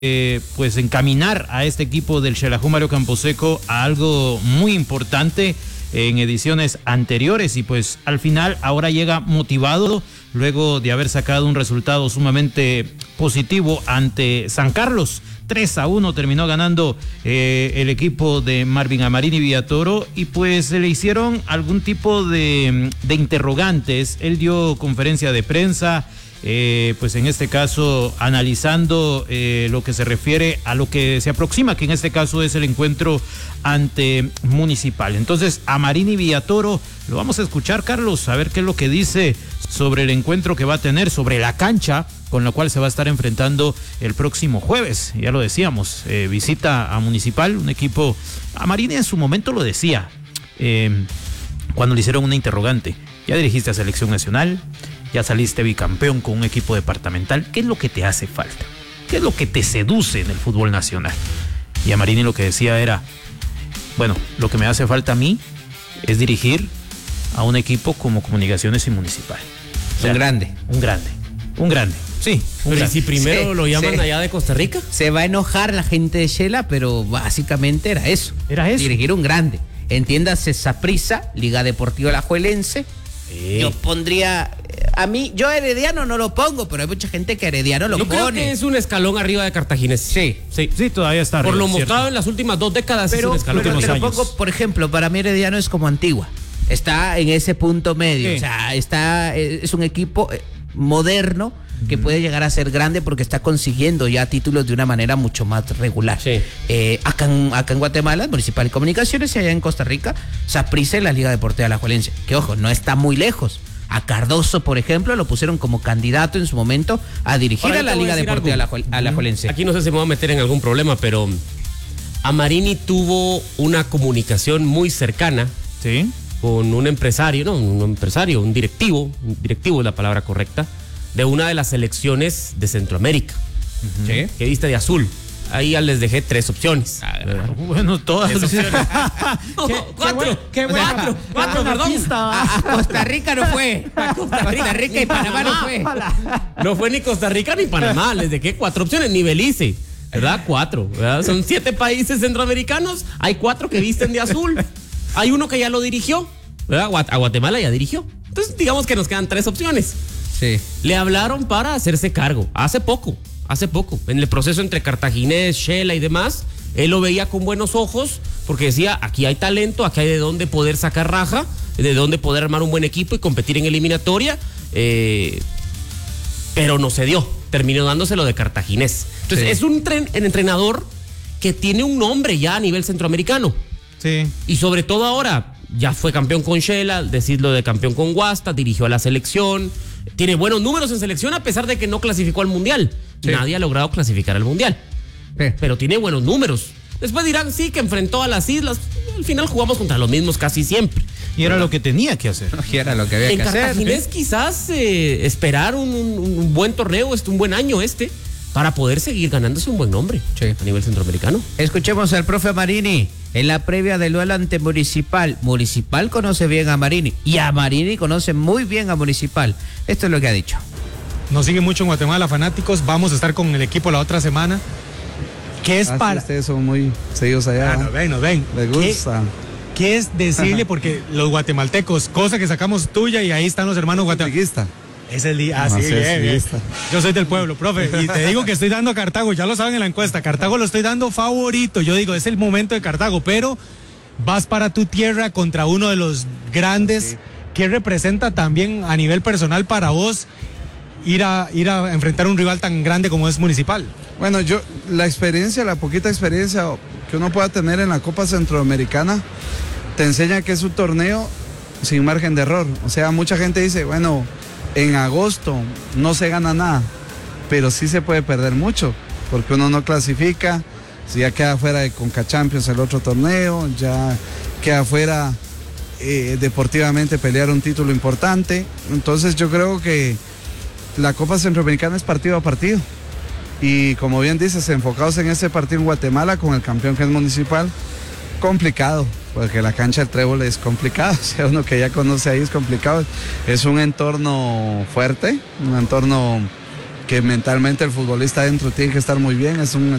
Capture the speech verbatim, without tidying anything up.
Eh, pues encaminar a este equipo del Xelajú Mario Camposeco a algo muy importante en ediciones anteriores, y pues al final ahora llega motivado luego de haber sacado un resultado sumamente positivo ante San Carlos. tres a uno terminó ganando eh, el equipo de Marvin Amarini Villatoro, y pues se le hicieron algún tipo de, de interrogantes. Él dio conferencia de prensa, Eh, pues en este caso analizando eh, lo que se refiere a lo que se aproxima, que en este caso es el encuentro ante Municipal. Entonces, Amarini Villatoro lo vamos a escuchar, Carlos, a ver qué es lo que dice sobre el encuentro que va a tener, sobre la cancha con la cual se va a estar enfrentando el próximo jueves. Ya lo decíamos, eh, visita a Municipal, un equipo. Amarini en su momento lo decía, eh, cuando le hicieron una interrogante: ya dirigiste a Selección Nacional, ya saliste bicampeón con un equipo departamental, ¿qué es lo que te hace falta? ¿Qué es lo que te seduce en el fútbol nacional? Y Amarini lo que decía era: bueno, lo que me hace falta a mí es dirigir a un equipo como Comunicaciones y Municipal. O sea, un grande. Un grande, un grande, sí. Un pero grande. si primero sí, lo llaman sí. allá de Costa Rica. Se va a enojar la gente de Xela, pero básicamente era eso. Era eso. Dirigir un grande. Entiéndase Saprissa, Liga Deportiva Alajuelense. Sí. Yo pondría, a mí, yo a Herediano no lo pongo, pero hay mucha gente que Herediano lo Yo pone. creo que es un escalón arriba de Cartaginés. Sí. Sí, Sí, todavía está Por arriba, lo mostrado ¿cierto? en las últimas dos décadas, Pero, es un escalón. pero te lo años. pongo, por ejemplo, para mí Herediano es como Antigua. Está en ese punto medio. Sí. O sea, está, es un equipo moderno que puede llegar a ser grande porque está consiguiendo ya títulos de una manera mucho más regular. Sí. Eh, acá, en, acá en Guatemala, Municipal y Comunicaciones, y allá en Costa Rica, Saprissa y la Liga Deportiva Alajuelense. Que ojo, no está muy lejos. A Cardoso, por ejemplo, lo pusieron como candidato en su momento a dirigir Ahora, a la te voy Liga a decir Deportiva algo. Alajue- Alajuelense. Aquí no sé si me voy a meter en algún problema, pero Amarini tuvo una comunicación muy cercana Sí. con un empresario, no, un empresario, un directivo, un directivo es la palabra correcta, de una de las selecciones de Centroamérica, Sí. que viste de azul. Ahí ya les dejé tres opciones. Bueno, todas. Tres opciones. No, Qué- cuatro, qué bueno, qué bueno. cuatro, cuatro, Buena perdón. pista. A, a Costa Rica no fue. A Costa Rica y Panamá no fue. No fue ni Costa Rica ni Panamá, les dejé cuatro opciones, ni Belice, ¿verdad? Cuatro, ¿verdad? Son siete países centroamericanos, hay cuatro que visten de azul, hay uno que ya lo dirigió, ¿verdad? Gua- A Guatemala ya dirigió. Entonces, digamos que nos quedan tres opciones. Sí. Le hablaron para hacerse cargo, hace poco, hace poco, en el proceso entre Cartaginés, Xela y demás, él lo veía con buenos ojos, porque decía, aquí hay talento, aquí hay de dónde poder sacar raja, de dónde poder armar un buen equipo y competir en eliminatoria, eh, pero no se dio, terminó dándoselo de Cartaginés. Entonces, Sí. es un tren, el entrenador que tiene un nombre ya a nivel centroamericano, Sí. y sobre todo ahora, ya fue campeón con Xela, decirlo de campeón con Guasta, dirigió a la selección, tiene buenos números en selección a pesar de que no clasificó al Mundial. Sí. Nadie ha logrado clasificar al Mundial, Sí. pero tiene buenos números. Después dirán, sí, que enfrentó a las islas. Al final jugamos contra los mismos casi siempre. Y era lo que tenía que hacer. Y era lo que había En que hacer. Cartaginés quizás eh, esperar un, un- un buen torneo, este, un buen año este, para poder seguir ganándose un buen nombre Sí. a nivel centroamericano. Escuchemos al profe Amarini en la previa del duelo ante Municipal. Municipal conoce bien a Amarini y a Amarini conoce muy bien a Municipal. Esto es lo que ha dicho. Nos sigue mucho en Guatemala, fanáticos. Vamos a estar con el equipo la otra semana. ¿Qué es Ah, sí, para...? ustedes son muy seguidos allá. Ah, nos ven, nos ven. Les ¿Qué- gusta. ¿Qué es decirle? Porque los guatemaltecos, cosa que sacamos tuya y ahí están los hermanos guatemaltecos. Tiquista. Es el día, ah, No, sí, sí, bien, sí, bien. está. Yo soy del pueblo, profe, y te digo que estoy dando a Cartago, ya lo saben en la encuesta, Cartago lo estoy dando favorito, yo digo, es el momento de Cartago, pero vas para tu tierra contra uno de los grandes, que representa también a nivel personal para vos ir a, ir a enfrentar un rival tan grande como es Municipal. Bueno, yo, la experiencia, la poquita experiencia que uno pueda tener en la Copa Centroamericana, te enseña que es un torneo sin margen de error. O sea, mucha gente dice, bueno, en agosto no se gana nada, pero sí se puede perder mucho, porque uno no clasifica, si ya queda fuera de Conca Champions el otro torneo, ya queda fuera eh, deportivamente pelear un título importante. Entonces yo creo que la Copa Centroamericana es partido a partido. Y como bien dices, enfocados en ese partido en Guatemala con el campeón que es Municipal, complicado, porque la cancha del Trébol es complicado, o sea, uno que ya conoce ahí es complicado. Es un entorno fuerte, un entorno que mentalmente el futbolista adentro tiene que estar muy bien. Es un